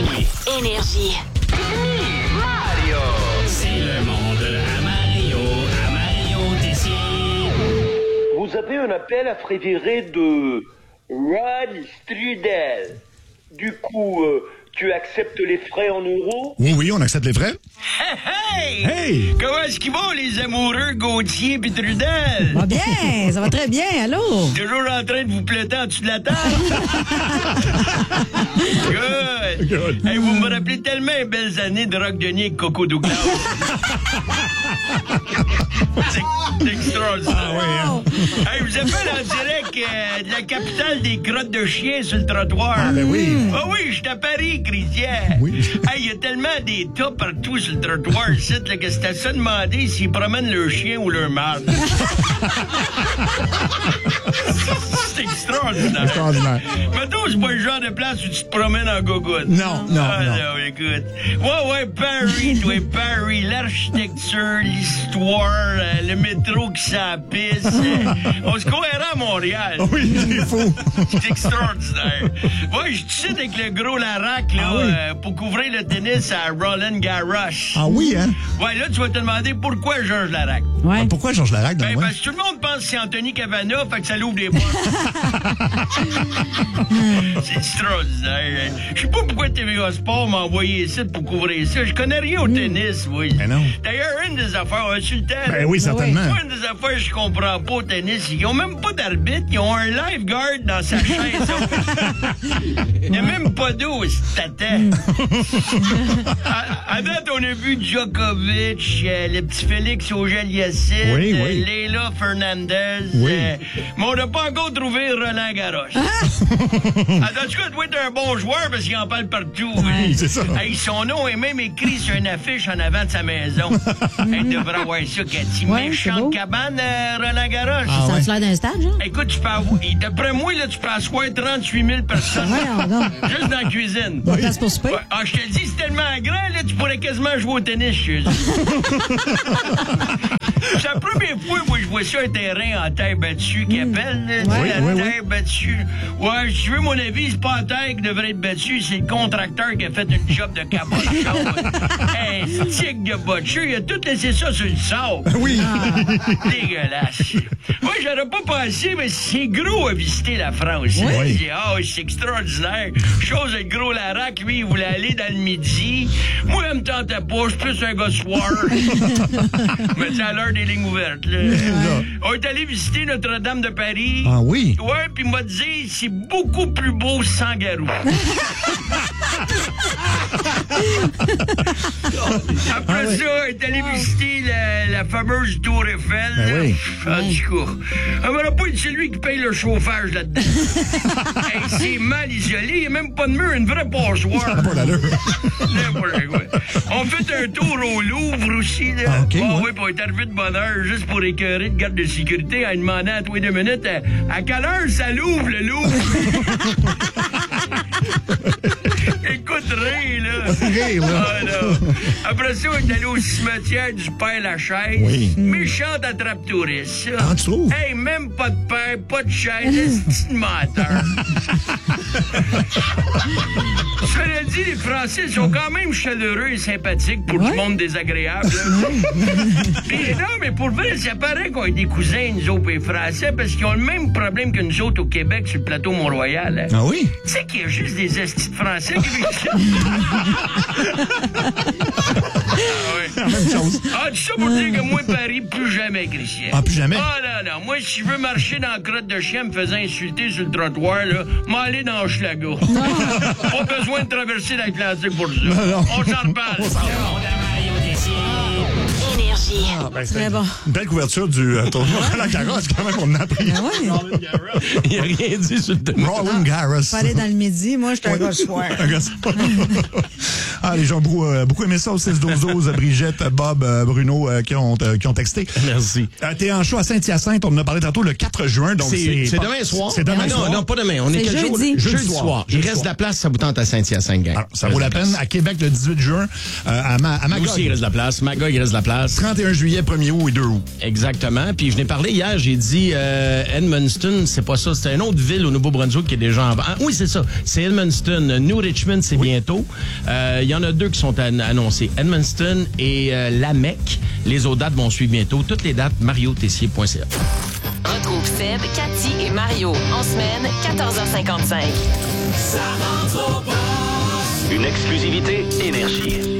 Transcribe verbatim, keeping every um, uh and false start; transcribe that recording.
Énergie. Mario! C'est le monde à Mario, à Mario Tessier. Vous avez un appel à préférer de Rod Strudel. Du coup, euh, tu acceptes les frais en euros? Oui, oui, on accepte les frais. Hey! Hey! Comment est-ce qu'ils vont, les amoureux Gauthier pis Trudel? Va bien, ça va très bien, allô? Toujours en train de vous pléter en dessous de la table? Good! Good. Hey, vous me rappelez tellement les belles années de Rock Denis avec Coco Douglas. C'est c'est extraordinaire. Ah oui, hein? Hey, vous appelle en direct euh, de la capitale des crottes de chiens sur le trottoir. Ah, ben oui. Ah oui, je suis à Paris, Christian. Oui. Hey, il y a tellement des tas partout sur le trottoir ici là, que c'est à ça demander s'ils promènent leur chien ou leur marde. C'est extraordinaire. Extraordinaire. Mettons, c'est pas le genre de place où tu te promènes en gogoune. Non, non, ah, non. non, écoute. Ouais, ouais, Paris, toi, Paris, l'architecture, l'histoire, euh, le métro qui s'apisse. Euh, on se croirait à Montréal. Oui, c'est fou. C'est extraordinaire. Ouais, je te cite avec le gros Larac, là, Ah oui? euh, pour couvrir le tennis à Roland Garros. Ah oui, hein? Ouais, là, tu vas te demander pourquoi Georges Larac. Ouais. Pourquoi Georges Larac dans Ben, le parce que tout le monde pense que c'est Anthony Cavana, fait que ça l'ouvre des portes. C'est extraordinaire. Je sais pas pourquoi T V A Sport m'a envoyé ça pour couvrir ça. Je connais rien au tennis, oui. Ben non. D'ailleurs, une des affaires, on a su le temps. Ben oui, certainement. Moi, une des affaires que je comprends pas au tennis, ils ont même pas d'arbitre, ils ont un lifeguard dans sa chaise. Il n'y a même pas d'eau, c'est tata. à, à date, on a vu Djokovic, euh, le petit Félix Auger-Aliassime, Oui, euh, oui. Leila Fernandez. Oui. euh, mais on n'a pas encore trouvé Roland Garros. Ah! En tout cas, il doit être un bon joueur parce qu'il en parle partout. Oui, c'est ça. Hey, son nom est même écrit sur une affiche en avant de sa maison. Il devrait avoir ça, Cathy. Ouais, c'est beau. Méchante cabane, euh, Roland Garros. Ah Ça ouais. a l'air d'un stade, genre? Écoute, tu peux avoir... et D'après moi, là, tu peux asseoir trente-huit mille personnes. Ouais, on va. Juste dans la cuisine. Pas de place pour souper? Ouais. Ah, je te le dis, c'est tellement grand, là, tu pourrais quasiment jouer au tennis chez eux. C'est la première fois moi je vois ça, un terrain en terre battue qui appelle, là, tu sais, Oui, la oui, terre battue. Ouais, si tu veux mon avis, c'est pas la terre qui devrait être battue, c'est le contracteur qui a fait une job de cabochon. Un stick de botcheux, il a tout laissé ça sur le sable. Oui. Dégueulasse. Moi, j'aurais pas pensé, mais c'est gros à visiter la France. Oui. Je dis, ah, c'est extraordinaire. Chose avec gros Larac, lui, il voulait aller dans le midi. Moi, elle me tentait pas, je suis plus un gars soir. Mais c'est à l'heure des lignes ouvertes, là. On est allé visiter Notre-Dame de Paris. Ah oui? Ouais, puis il m'a dit, c'est beaucoup plus beau sans garou. Après ça, on est allé visiter la, la fameuse Tour Eiffel. Ben là. oui. En tout cas, on n'aurait pas dit c'est lui qui paye le chauffage là-dedans. Hey, c'est mal isolé, il n'y a même pas de mur, une vraie passoire. Pas d'allure. N'importe quoi. On fait un tour au Louvre aussi, là. Ah, ok, Ah ouais. oui, pour être arrivé de bonne heure, juste pour écœurer le garde de sécurité en demandant à tous les deux minutes à, à quelle heure ça l'ouvre, le Louvre? Écoute, rien, là. Rire, là. Ah, non. Après ça, on est allé au cimetière du Père Lachaise. Oui. Méchante attrape touriste, ça. Ah, tu trouves? Hey, même pas de père, pas de chaise, c'est une menteur. Cela dit, les Français sont quand même chaleureux et sympathiques pour Ouais. du monde désagréable. Puis, non, mais pour vrai, ça paraît qu'on est des cousins, nous autres, les Français, parce qu'ils ont le même problème que nous autres au Québec sur le plateau Mont-Royal. hein. Ah oui? Tu sais qu'il y a juste des estis de Français qui vivent ici. Ah, ouais. La même chose. Ah, tout ça pour dire que moi, Paris, plus jamais, Christian. Ah, plus jamais? Ah, non, non. Moi, si je veux marcher dans la crotte de chien me faisant insulter sur le trottoir, là, m'aller dans Hochelaga. Pas besoin de traverser l'Atlantique pour ça. non. On s'en reparle. Le monde à Mario Tessier. Énergie. Ah, ben, c'était Très bon. une belle couverture du euh, tournoi Roland Garros, quand même, on en a appris. Ah ouais? Il a rien dit sur le tennis. Roland Garros. Faut aller dans le midi, moi, je suis un gars soir. Un gars- Ah, les gens ont beaucoup, euh, beaucoup aimé ça au six douze douze. Brigitte, Bob, euh, Bruno euh, qui, ont, euh, qui ont texté. Merci. Euh, T'es en show à Saint-Hyacinthe. On en a parlé tantôt le quatre juin. Donc C'est c'est pas- demain soir. C'est demain Ah, soir. Non, non, pas demain. On est C'est quel jour? jeudi. Jeudi Jeudi soir. soir. Il Jeudi reste soir. de la place, ça vous tente à Saint-Hyacinthe, gang. Alors, ça vaut la peine. À Québec, le dix-huit juin, euh, à, Ma à Nous aussi, il Magog. reste de la place. Magog, il reste de la place. trente et un juillet, premier août et deux août. Exactement. Puis je n'ai parlé hier, j'ai dit euh, Edmundston, c'est pas ça. C'est une autre ville au Nouveau-Brunswick qui est déjà en... Ah, oui, c'est ça. C'est Edmundston. New Richmond, c'est bientôt. Euh, Il y en a deux qui sont an- annoncés. Edmundston et euh, Lamec. Les autres dates vont suivre bientôt. Toutes les dates, mario tessier point c a. Retrouve Seb, Cathy et Mario en semaine, quatorze heures cinquante-cinq. Ça rentre au poste. Une exclusivité Énergie.